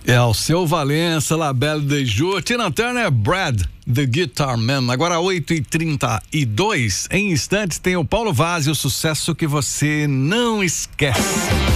É o seu Valença, La Belle de Jour, Tina Turner, Brad, The Guitar Man. Agora 8h32, em instantes tem o Paulo Vaz e o sucesso que você não esquece.